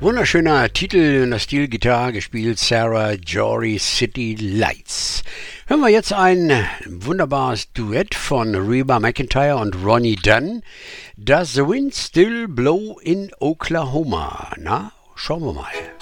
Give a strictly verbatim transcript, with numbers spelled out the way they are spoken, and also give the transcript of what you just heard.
Wunderschöner Titel in der Stilgitarre gespielt, Sarah Jory City Lights. Hören wir jetzt ein wunderbares Duett von Reba McEntire und Ronnie Dunn. Does the wind still blow in Oklahoma? Na, schauen wir mal.